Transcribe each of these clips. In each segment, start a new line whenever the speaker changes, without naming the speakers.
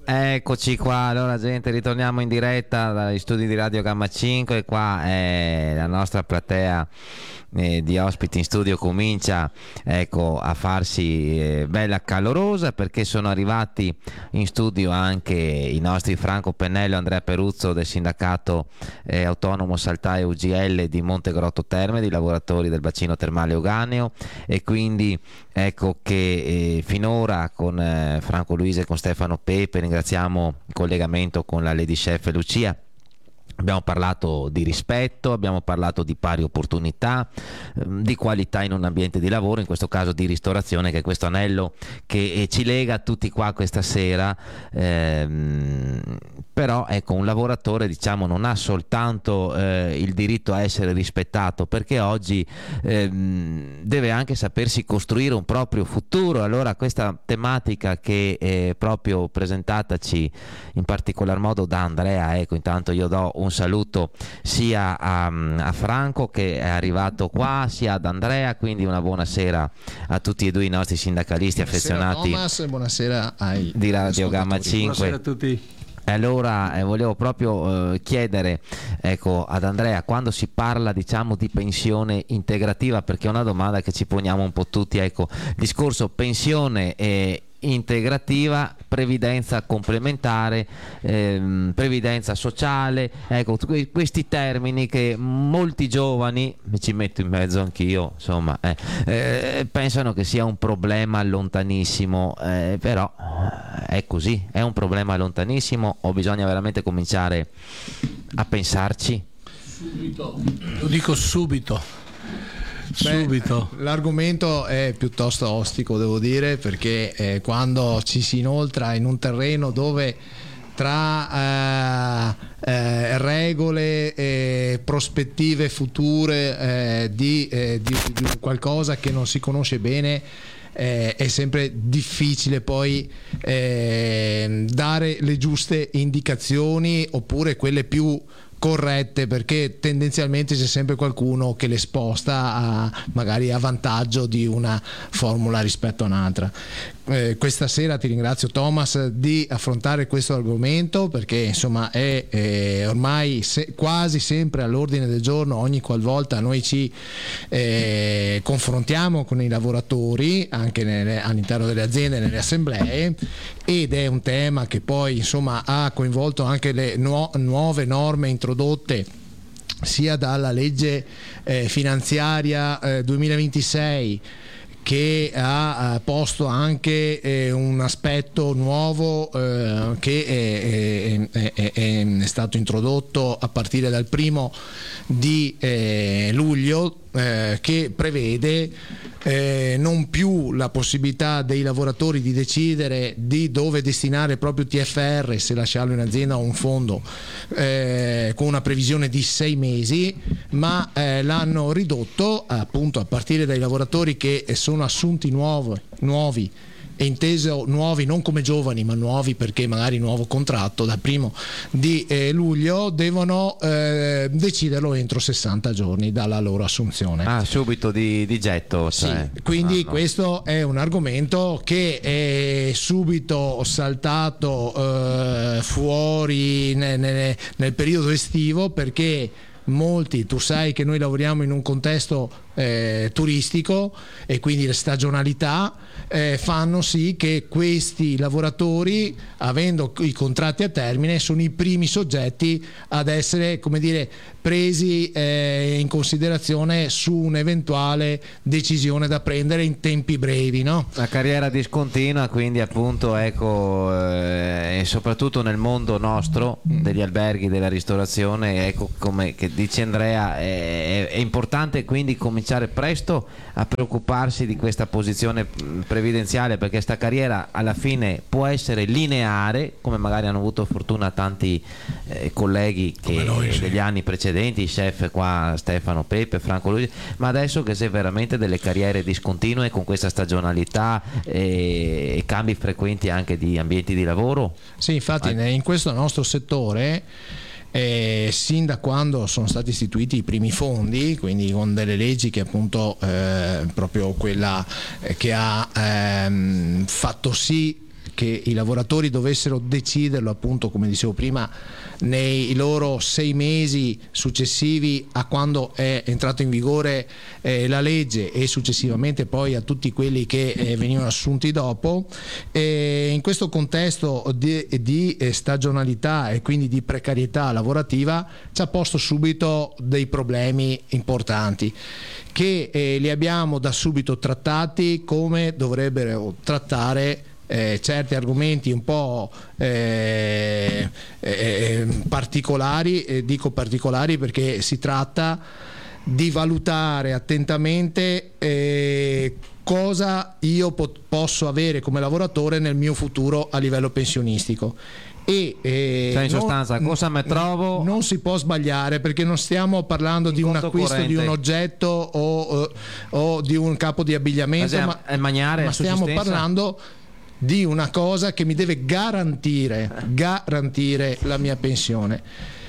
Eccoci qua, allora gente, ritorniamo in diretta dagli studi di Radio Gamma 5 e qua la nostra platea di ospiti in studio comincia, ecco, a farsi bella calorosa, perché sono arrivati in studio anche i nostri Franco Pennello e Andrea Peruzzo del sindacato autonomo Saltae UGL di Montegrotto Terme, di lavoratori del bacino termale Euganeo, e quindi ecco che finora con Franco Luise e con Stefano Pepe ringraziamo il collegamento con la Lady Chef Lucia. Abbiamo parlato di rispetto, abbiamo parlato di pari opportunità, di qualità in un ambiente di lavoro, in questo caso di ristorazione, che è questo anello che ci lega tutti qua questa sera. Però ecco, un lavoratore, diciamo, non ha soltanto il diritto a essere rispettato, perché oggi deve anche sapersi costruire un proprio futuro. Allora questa tematica che è proprio presentataci in particolar modo da Andrea, ecco, intanto io do un saluto sia a Franco che è arrivato qua, sia ad Andrea, quindi una buonasera a tutti e due i nostri sindacalisti affezionati.
Thomas, e buonasera ai
di Radio Gamma 5.
Buonasera a tutti.
Allora volevo proprio chiedere, ecco, ad Andrea, quando si parla, diciamo, di pensione integrativa, perché è una domanda che ci poniamo un po' tutti, ecco, discorso pensione integrativa, previdenza complementare, previdenza sociale, ecco, questi termini che molti giovani, mi ci metto in mezzo anch'io, insomma, pensano che sia un problema lontanissimo, però è così, è un problema lontanissimo, o bisogna veramente cominciare a pensarci?
Subito, lo dico subito. Subito.
L'argomento è piuttosto ostico, devo dire, perché quando ci si inoltra in un terreno dove tra regole e prospettive future di qualcosa che non si conosce bene, è sempre difficile poi dare le giuste indicazioni, oppure quelle più corrette, perché tendenzialmente c'è sempre qualcuno che le sposta magari a vantaggio di una formula rispetto a un'altra. Questa sera ti ringrazio, Thomas, di affrontare questo argomento, perché insomma è ormai quasi sempre all'ordine del giorno ogni qualvolta noi ci confrontiamo con i lavoratori anche all'interno delle aziende, nelle assemblee, ed è un tema che poi insomma ha coinvolto anche le nuove norme introdotte sia dalla legge finanziaria 2026, che ha posto anche un aspetto nuovo che è stato introdotto a partire dal 1° di luglio, che prevede non più la possibilità dei lavoratori di decidere di dove destinare il proprio TFR, se lasciarlo in azienda o un fondo, con una previsione di 6 mesi, ma l'hanno ridotto appunto a partire dai lavoratori che sono assunti nuovi, e inteso nuovi non come giovani, ma nuovi perché magari nuovo contratto dal 1° di luglio, devono deciderlo entro 60 giorni dalla loro assunzione.
Subito di getto, cioè.
Sì, quindi questo è un argomento che è subito saltato fuori nel periodo estivo, perché tu sai che noi lavoriamo in un contesto turistico, e quindi le stagionalità fanno sì che questi lavoratori, avendo i contratti a termine, sono i primi soggetti ad essere, come dire, presi in considerazione su un'eventuale decisione da prendere in tempi brevi, no?
La carriera discontinua, quindi appunto, ecco, e soprattutto nel mondo nostro degli alberghi, della ristorazione, ecco, come che dice Andrea, è importante quindi cominciare presto a preoccuparsi di questa posizione previdenziale, perché sta carriera alla fine può essere lineare, come magari hanno avuto fortuna tanti colleghi che degli anni precedenti, i chef qua, Stefano Pepe, Franco Luigi, ma adesso che c'è veramente delle carriere discontinue con questa stagionalità e cambi frequenti anche di ambienti di lavoro.
Sì, infatti in questo nostro settore, sin da quando sono stati istituiti i primi fondi, quindi con delle leggi che appunto proprio quella che ha fatto sì che i lavoratori dovessero deciderlo, appunto come dicevo prima, nei loro 6 mesi successivi a quando è entrato in vigore la legge, e successivamente poi a tutti quelli che venivano assunti dopo. In questo contesto di stagionalità e quindi di precarietà lavorativa ci ha posto subito dei problemi importanti che li abbiamo da subito trattati come dovrebbero trattare certi argomenti un po' particolari. Dico particolari perché si tratta di valutare attentamente cosa io posso avere come lavoratore nel mio futuro a livello pensionistico.
Cioè in sostanza cosa mi trovo,
non si può sbagliare, perché non stiamo parlando di un acquisto corrente, di un oggetto o di un capo di abbigliamento, ma stiamo parlando di una cosa che mi deve garantire la mia pensione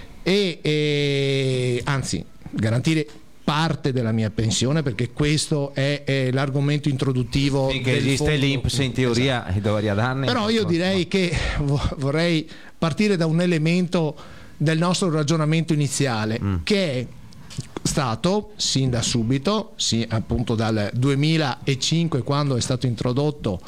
e anzi garantire parte della mia pensione, perché questo è l'argomento introduttivo.
Finché esiste l'INPS in teoria dovrebbe darne.
Però io direi che vorrei partire da un elemento del nostro ragionamento iniziale, che è stato sin da subito, appunto dal 2005, quando è stato introdotto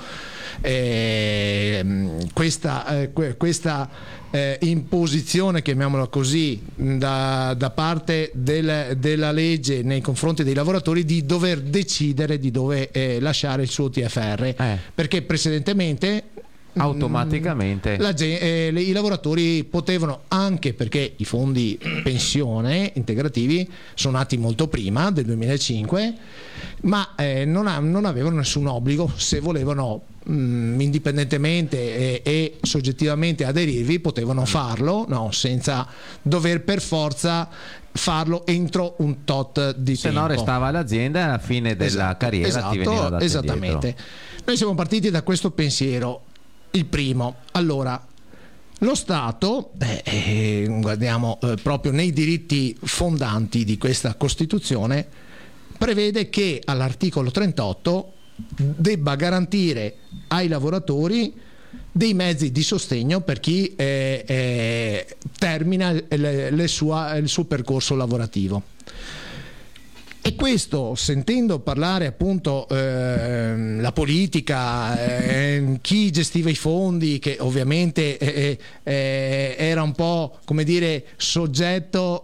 questa imposizione, chiamiamola così, da parte della legge nei confronti dei lavoratori, di dover decidere di dove lasciare il suo TFR, perché precedentemente
automaticamente
i lavoratori potevano, anche perché i fondi pensione integrativi sono nati molto prima del 2005, ma non avevano nessun obbligo. Se volevano indipendentemente e soggettivamente aderirvi, potevano farlo, senza dover per forza farlo entro un tot di tempo.
Se no restava l'azienda alla fine della carriera, ti veniva dato
esattamente
dietro.
Noi siamo partiti da questo pensiero. Il primo, allora, lo Stato, guardiamo proprio nei diritti fondanti di questa Costituzione, prevede che all'articolo 38 debba garantire ai lavoratori dei mezzi di sostegno per chi termina il suo percorso lavorativo. E questo, sentendo parlare appunto la politica, chi gestiva i fondi, che ovviamente era un po', come dire, soggetto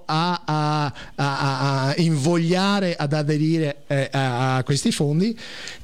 a invogliare ad aderire a questi fondi,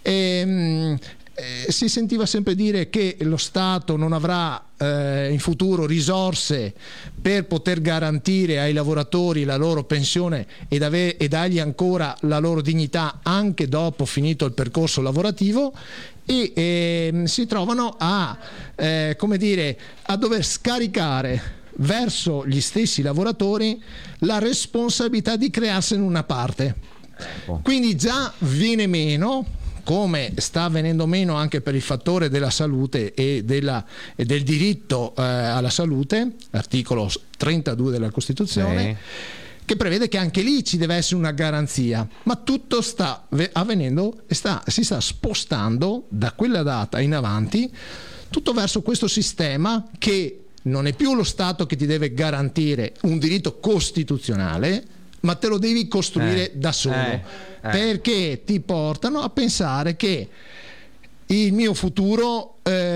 si sentiva sempre dire che lo Stato non avrà in futuro risorse per poter garantire ai lavoratori la loro pensione e dargli ancora la loro dignità anche dopo finito il percorso lavorativo, e si trovano a dover scaricare verso gli stessi lavoratori la responsabilità di crearsene una parte. Quindi già viene meno, come sta venendo meno anche per il fattore della salute e del diritto alla salute, articolo 32 della Costituzione, che prevede che anche lì ci deve essere una garanzia, ma tutto sta avvenendo e si sta spostando da quella data in avanti tutto verso questo sistema, che non è più lo Stato che ti deve garantire un diritto costituzionale, ma te lo devi costruire da solo, perché ti portano a pensare che il mio futuro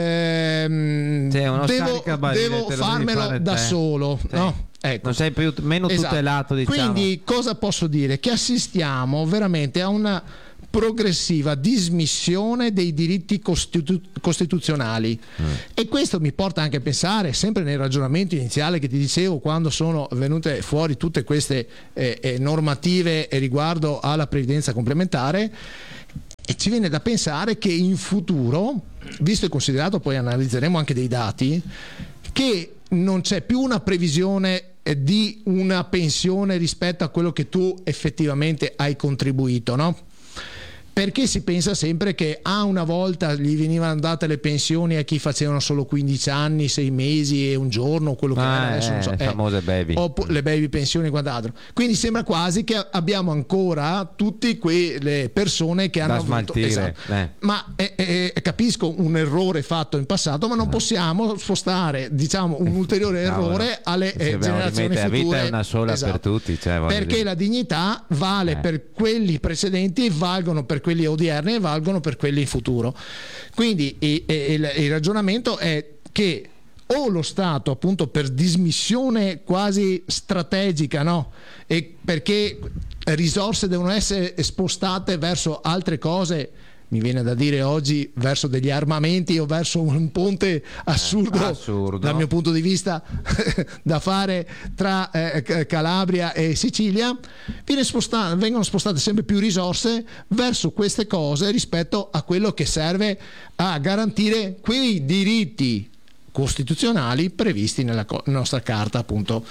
devo farmelo da solo, no? Ecco.
Non sei più meno tutelato, diciamo.
Quindi cosa posso dire? Che assistiamo veramente a una progressiva dismissione dei diritti costituzionali, e questo mi porta anche a pensare, sempre nel ragionamento iniziale che ti dicevo, quando sono venute fuori tutte queste normative riguardo alla previdenza complementare, e ci viene da pensare che in futuro, visto e considerato, poi analizzeremo anche dei dati, che non c'è più una previsione di una pensione rispetto a quello che tu effettivamente hai contribuito, no? perché si pensa sempre che una volta gli venivano date le pensioni a chi facevano solo 15 anni, 6 mesi e un giorno, quello che era, adesso non so,
le famose baby,
le baby pensioni e quant'altro. Quindi sembra quasi che abbiamo ancora tutte quelle persone che hanno
da smaltire,
esatto. Ma capisco un errore fatto in passato, ma non possiamo spostare, diciamo, un ulteriore errore alle generazioni future.
La vita è una sola, esatto, per tutti, cioè,
perché la dignità vale per quelli precedenti, valgono per quelli odierni e valgono per quelli in futuro. Quindi il ragionamento è che o lo Stato, appunto per dismissione quasi strategica, no? E perché risorse devono essere spostate verso altre cose, mi viene da dire oggi, verso degli armamenti o verso un ponte assurdo dal mio punto di vista da fare tra Calabria e Sicilia, vengono spostate sempre più risorse verso queste cose rispetto a quello che serve a garantire quei diritti costituzionali previsti nella nostra carta, appunto,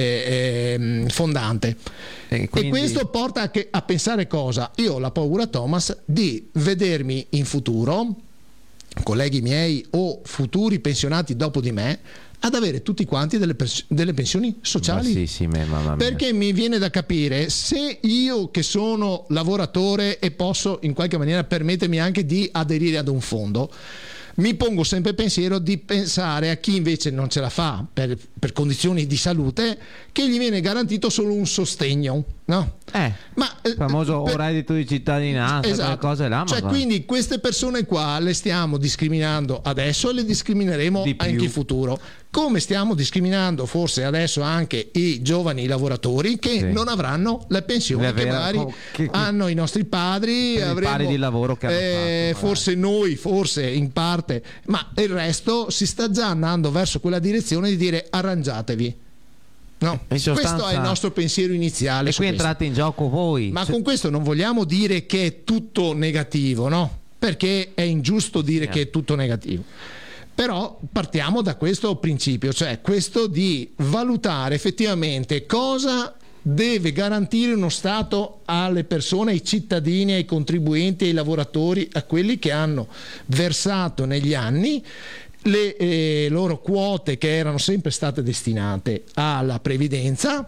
fondante. E questo porta a pensare cosa? Io ho la paura, Thomas, di vedermi in futuro, colleghi miei o futuri pensionati dopo di me, ad avere tutti quanti delle pensioni sociali.
Bassissime, mamma mia.
Perché mi viene da capire, se io che sono lavoratore e posso in qualche maniera permettermi anche di aderire ad un fondo, mi pongo sempre il pensiero di pensare a chi invece non ce la fa per condizioni di salute, che gli viene garantito solo un sostegno, no?
Il famoso reddito di cittadinanza,
esatto,
quelle cose là.
Cioè, quindi queste persone qua le stiamo discriminando adesso e le discrimineremo anche in futuro, come stiamo discriminando forse adesso anche i giovani lavoratori che non avranno le pensioni che magari hanno i nostri padri, avremo,
pari di lavoro che hanno fatto,
forse noi, forse in parte, ma il resto si sta già andando verso quella direzione di dire arrangiatevi. No, questo è il nostro pensiero iniziale.
E qui entrate in gioco voi.
Ma con questo non vogliamo dire che è tutto negativo, no? Perché è ingiusto dire che è tutto negativo. Però partiamo da questo principio, cioè questo di valutare effettivamente cosa deve garantire uno Stato alle persone, ai cittadini, ai contribuenti, ai lavoratori, a quelli che hanno versato negli anni le loro quote che erano sempre state destinate alla previdenza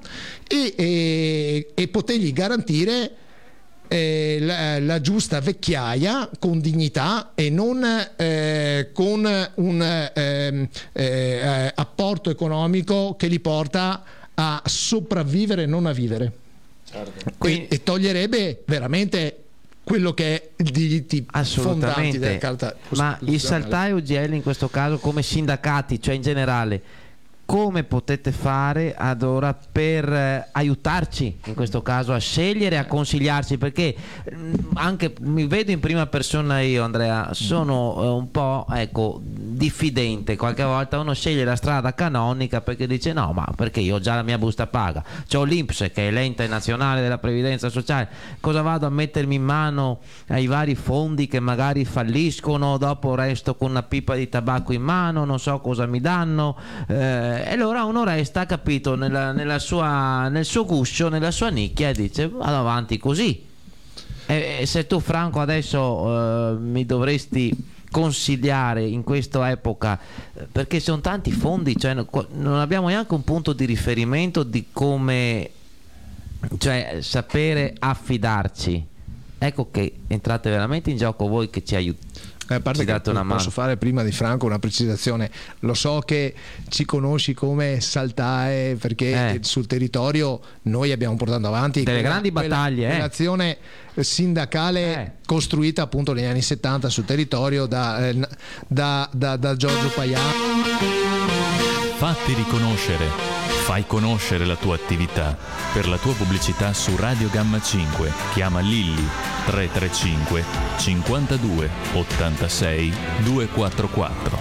e potergli garantire la giusta vecchiaia con dignità e non con un apporto economico che li porta a sopravvivere e non a vivere. Certo. E toglierebbe veramente quello che è i diritti fondanti della Carta
Costituzionale. Ma il Saltai UGL in questo caso, come sindacati, cioè in generale, come potete fare ad ora per aiutarci in questo caso a scegliere, a consigliarci? Perché anche mi vedo in prima persona io, Andrea, sono un po' diffidente. Qualche volta uno sceglie la strada canonica perché dice no, ma perché io ho già la mia busta paga, c'ho l'INPS che è l'ente nazionale della previdenza sociale, cosa vado a mettermi in mano ai vari fondi che magari falliscono, dopo resto con una pipa di tabacco in mano, non so cosa mi danno, e allora uno resta, capito, nel suo guscio, nella sua nicchia, e dice vado avanti così. E se tu, Franco, adesso mi dovresti consigliare in questa epoca, perché sono tanti fondi, cioè non abbiamo neanche un punto di riferimento di come, cioè, sapere affidarci. Ecco che entrate veramente in gioco voi che ci aiutate.
A parte che posso fare prima di Franco una precisazione, lo so che ci conosci come Saltae perché sul territorio noi abbiamo portato avanti
delle grandi battaglie,
un'azione sindacale costruita appunto negli anni 70 sul territorio da Giorgio Paiano.
Fatti riconoscere. Fai conoscere la tua attività. Per la tua pubblicità su Radio Gamma 5 chiama Lilli 335 52 86 244.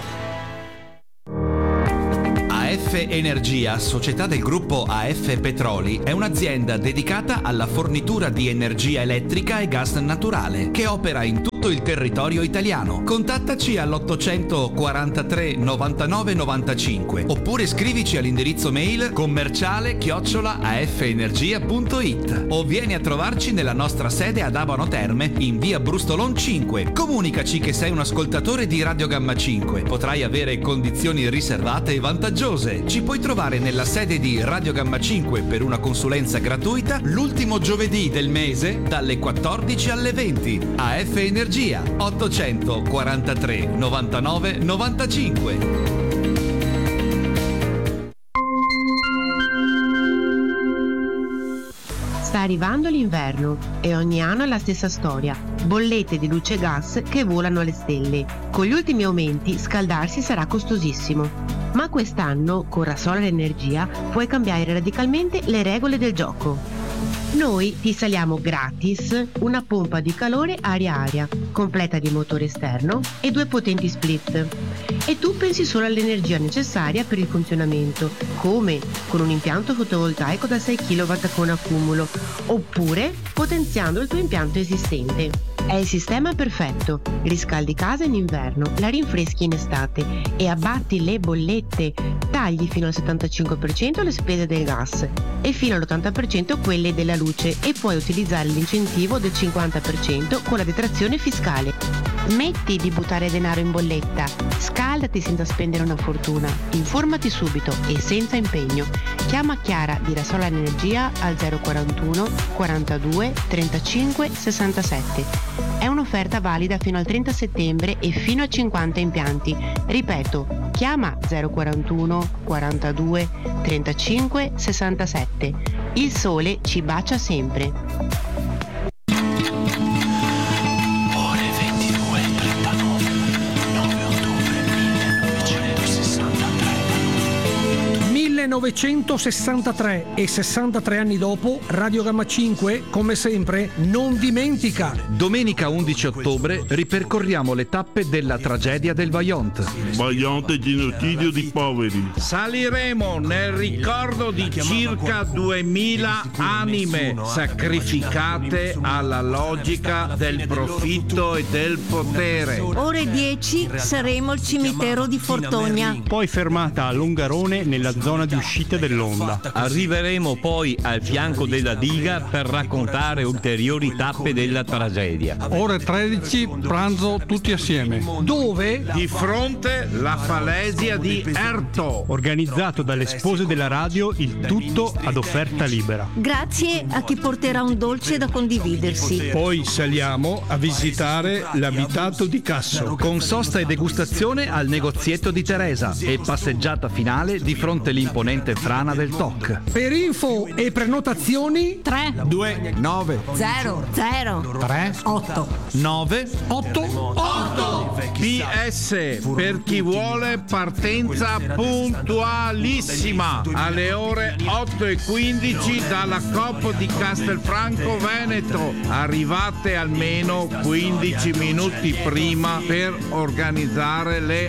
AF Energia, società del gruppo AF Petroli, è un'azienda dedicata alla fornitura di energia elettrica e gas naturale che opera in tutto tutto il territorio italiano. Contattaci all'800 43 99 95 oppure scrivici all'indirizzo mail commerciale@afenergia.it o vieni a trovarci nella nostra sede ad Abano Terme in via Brustolon 5. Comunicaci che sei un ascoltatore di Radio Gamma 5. Potrai avere condizioni riservate e vantaggiose. Ci puoi trovare nella sede di Radio Gamma 5 per una consulenza gratuita l'ultimo giovedì del mese dalle 14 alle 20. AF Energia 800 43 99 95.
Sta arrivando l'inverno e ogni anno è la stessa storia. Bollette di luce e gas che volano alle stelle. Con gli ultimi aumenti scaldarsi sarà costosissimo. Ma quest'anno, con Rasolar Energia, puoi cambiare radicalmente le regole del gioco. Noi ti saliamo gratis una pompa di calore aria-aria, completa di motore esterno e 2 potenti split. E tu pensi solo all'energia necessaria per il funzionamento, come con un impianto fotovoltaico da 6 kW con accumulo, oppure potenziando il tuo impianto esistente. È il sistema perfetto, riscaldi casa in inverno, la rinfreschi in estate e abbatti le bollette, tagli fino al 75% le spese del gas e fino all'80% quelle della luce e puoi utilizzare l'incentivo del 50% con la detrazione fiscale. Smetti di buttare denaro in bolletta, scaldati senza spendere una fortuna, informati subito e senza impegno. Chiama Chiara di Rasolar Energia al 041 42 35 67. È un'offerta valida fino al 30 settembre e fino a 50 impianti. Ripeto, chiama 041 42 35 67. Il sole ci bacia sempre.
1963 e 63 anni dopo, Radio Gamma 5, come sempre, non dimentica.
Domenica 11 ottobre ripercorriamo le tappe della tragedia del Vajont.
Vajont e genocidio di poveri.
Saliremo nel ricordo di circa 2000 anime sacrificate alla logica del profitto e del potere.
Ore 10 saremo al cimitero di Fortogna.
Poi fermata a Longarone nella zona di uscita dell'Onda.
Arriveremo poi al fianco della diga per raccontare ulteriori tappe della tragedia.
Ore 13, pranzo tutti assieme.
Dove?
Di fronte la falesia di Erto.
Organizzato dalle spose della radio, il tutto ad offerta libera.
Grazie a chi porterà un dolce da condividersi.
Poi saliamo a visitare l'abitato di Casso.
Con sosta e degustazione al negozietto di Teresa e passeggiata finale di fronte all'imponente frana del Toc.
Per info e prenotazioni
3
2 9
0 0
3
8
9
8
PS per chi vuole partenza puntualissima alle ore 8:15 dalla Coop di Castelfranco Veneto. Arrivate almeno 15 minuti prima per organizzare le